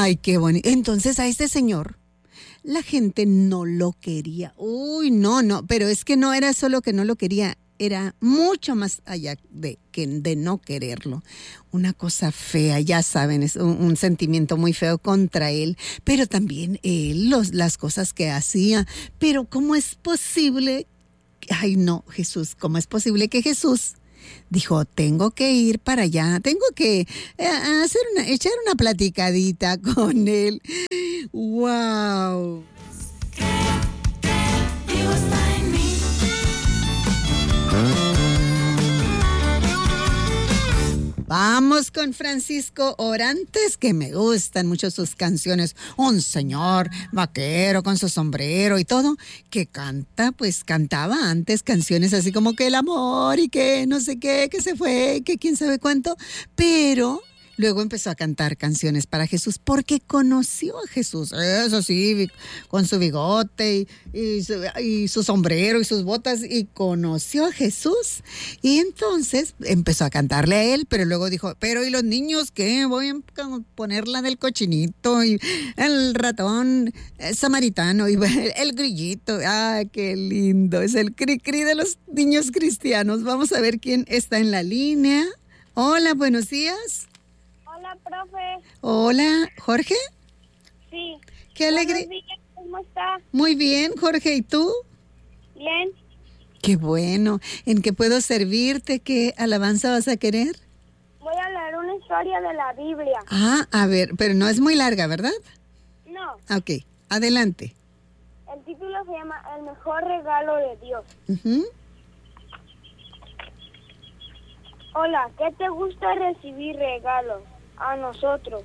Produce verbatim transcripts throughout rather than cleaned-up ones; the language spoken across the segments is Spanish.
Ay, qué bonito. Entonces a este señor la gente no lo quería. Uy, no, no, pero es que no era solo que no lo quería, era mucho más allá de, que de no quererlo. Una cosa fea, ya saben, es un, un sentimiento muy feo contra él, pero también él, los, las cosas que hacía. Pero ¿cómo es posible? Ay, no, Jesús, ¿cómo es posible que Jesús dijo, tengo que ir para allá, tengo que eh, hacer una, echar una platicadita con él? ¡Wow! Vamos con Francisco Orantes, que me gustan mucho sus canciones. Un señor vaquero con su sombrero y todo, que canta, pues cantaba antes canciones así como que el amor y que no sé qué, que se fue, que quién sabe cuánto, pero luego empezó a cantar canciones para Jesús porque conoció a Jesús, eso sí, con su bigote y, y, su, y su sombrero y sus botas, y conoció a Jesús. Y entonces empezó a cantarle a él, pero luego dijo, pero ¿y los niños qué? Voy a poner la del cochinito y el ratón el samaritano y el, el grillito. ¡Ah, qué lindo! Es el cri cri de los niños cristianos. Vamos a ver quién está en la línea. Hola, buenos días. Hola, profe. Hola, ¿Jorge? Sí. Qué alegría. ¿Cómo está? Muy bien, Jorge, ¿y tú? Bien. Qué bueno. ¿En qué puedo servirte? ¿Qué alabanza vas a querer? Voy a leer una historia de la Biblia. Ah, a ver, pero no es muy larga, ¿verdad? No. Ok, adelante. El título se llama El mejor regalo de Dios. Uh-huh. Hola, ¿qué te gusta recibir regalos? A nosotros.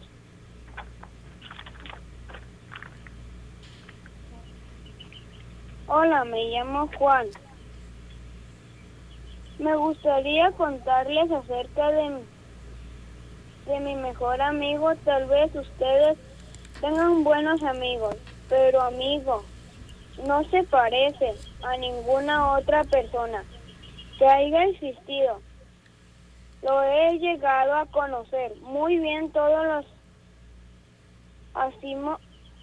Hola, me llamo Juan. Me gustaría contarles acerca de, de mi mejor amigo. Tal vez ustedes tengan buenos amigos, pero amigo no se parece a ninguna otra persona que haya existido. Lo he llegado a conocer muy bien. Todos los hacíamos,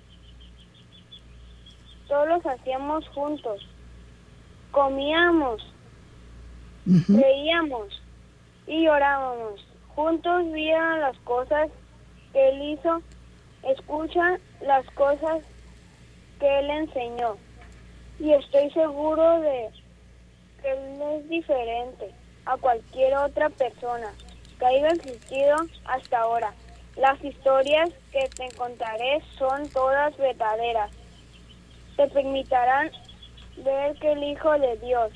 todos los hacíamos juntos. Comíamos, uh-huh. reíamos y llorábamos. Juntos vieron las cosas que él hizo, escuchan las cosas que él enseñó. Y estoy seguro de que él es diferente a cualquier otra persona que haya existido hasta ahora. Las historias que te contaré son todas verdaderas. Te permitirán ver que el Hijo de Dios.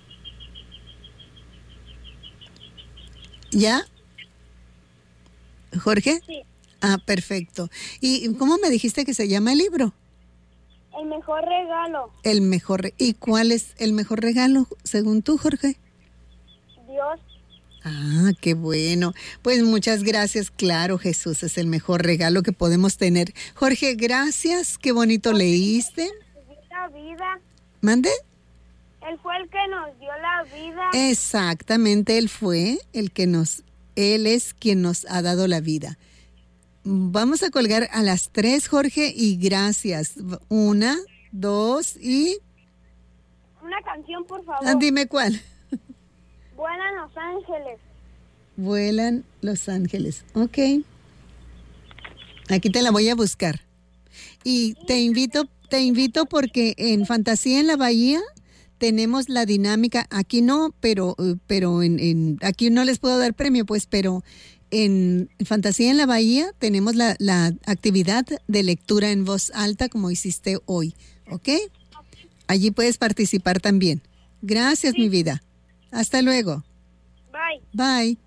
¿Ya? ¿Jorge? Sí. Ah, perfecto. ¿Y cómo me dijiste que se llama el libro? El mejor regalo. El mejor. ¿Y cuál es el mejor regalo según tú, Jorge? Dios. Ah, qué bueno. Pues muchas gracias. Claro, Jesús es el mejor regalo que podemos tener. Jorge, gracias. Qué bonito leíste. La vida. ¿Mande? Él fue el que nos dio la vida. Exactamente, él fue el que nos, él es quien nos ha dado la vida. Vamos a colgar a las tres, Jorge, y gracias. Una, dos y... Una canción, por favor. Ah, dime cuál. Vuelan Los Ángeles. Vuelan Los Ángeles. Ok. Aquí te la voy a buscar. Y te invito, te invito porque en Fantasía en la Bahía tenemos la dinámica. Aquí no, pero, pero en, en aquí no les puedo dar premio, pues, pero en Fantasía en la Bahía tenemos la, la actividad de lectura en voz alta como hiciste hoy. ¿Ok? Allí puedes participar también. Gracias, sí. Mi vida. Hasta luego. Bye. Bye.